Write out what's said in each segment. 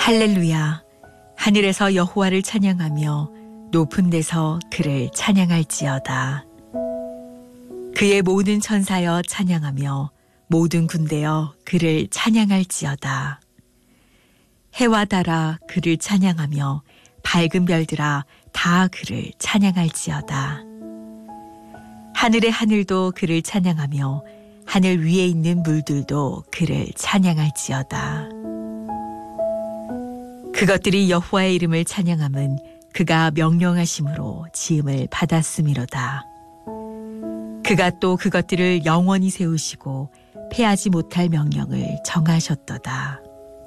할렐루야. 하늘에서 여호와를 찬양하며 높은 데서 그를 찬양할지어다. 그의 모든 천사여 찬양하며 모든 군대여 그를 찬양할지어다. 해와 달아 그를 찬양하며 밝은 별들아 다 그를 찬양할지어다. 하늘의 하늘도 그를 찬양하며 하늘 위에 있는 물들도 그를 찬양할지어다. 그것들이 여호와의 이름을 찬양함은 그가 명령하심으로 지음을 받았음이로다. 그가 또 그것들을 영원히 세우시고 패하지 못할 명령을 정하셨도다.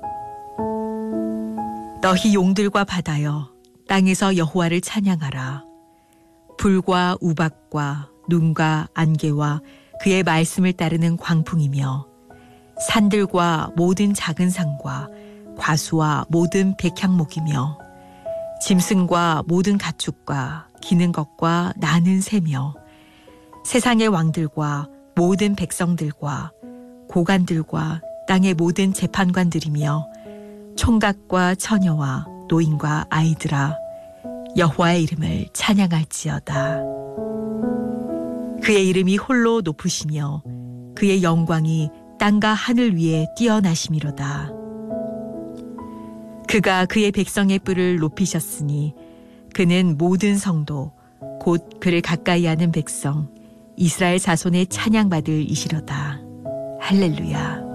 너희 용들과 바다여 땅에서 여호와를 찬양하라. 불과 우박과 눈과 안개와 그의 말씀을 따르는 광풍이며 산들과 모든 작은 산과 과수와 모든 백향목이며 짐승과 모든 가축과 기는 것과 나는 새며 세상의 왕들과 모든 백성들과 고관들과 땅의 모든 재판관들이며 총각과 처녀와 노인과 아이들아 여호와의 이름을 찬양할지어다. 그의 이름이 홀로 높으시며 그의 영광이 땅과 하늘 위에 뛰어나심이로다. 그가 그의 백성의 뿔을 높이셨으니 그는 모든 성도 곧 그를 가까이 하는 백성 이스라엘 자손의 찬양받을 이시로다. 할렐루야.